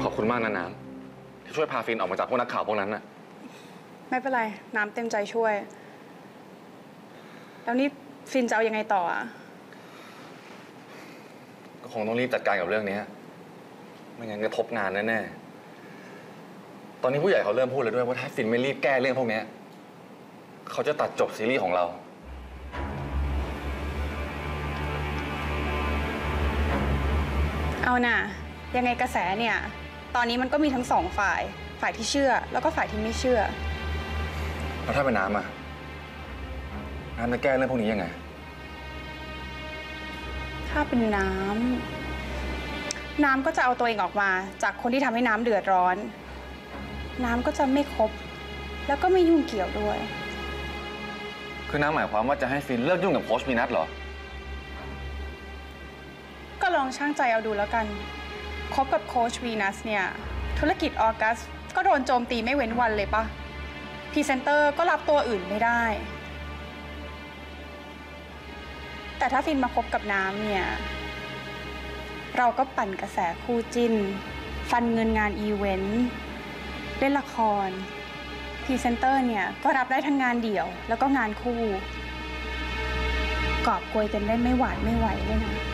อบคุณมากนะน้ำที่ช่วยพาฟินออกมาจากพวกนักข่าวพวกนั้นน่ะไม่เป็นไรน้ำเต็มใจช่วยแล้วนี่ฟินจะเอายังไงต่ออ่ะก็คงต้องรีบจัดการกับเรื่องนี้ไม่งั้นกระทบงานแน่ๆตอนนี้ผู้ใหญ่เขาเริ่มพูดเลยด้วยว่าถ้าฟินไม่รีบแก้เรื่องพวกนี้เขาจะตัดจบซีรีส์ของเราเอาน่ะยังไงกระแสเนี่ยตอนนี้มันก็มีทั้งสองฝ่ายที่เชื่อแล้วก็ฝ่ายที่ไม่เชื่อแล้วถ้าเป็นน้ำอะน้ำจะแก้เรื่องพวกนี้ยังไงถ้าเป็นน้ำก็จะเอาตัวเองออกมาจากคนที่ทำให้น้ำเดือดร้อนน้ำก็จะไม่คบแล้วก็ไม่ยุ่งเกี่ยวด้วยคือน้ำหมายความว่าจะให้ฟินเลิกยุ่งกับโค้ชวีนัสเหรอก็ลองช่างใจเอาดูแล้วกันคบกับโค้ชวีนัสเนี่ยธุรกิจออกัสก็โดนโจมตีไม่เว้นวันเลยปะพรีเซนเตอร์ก็รับตัวอื่นไม่ได้แต่ถ้าฟินมาคบกับน้ำเนี่ยเราก็ปั่นกระแสคู่จิ้นฟันเงินงานอีเวนต์เล่นละครพรีเซนเตอร์เนี่ยก็รับได้ทั้งงานเดี่ยวแล้วก็งานคู่กอบโกยกันได้ไม่หวาดไม่ไหวเลยนะ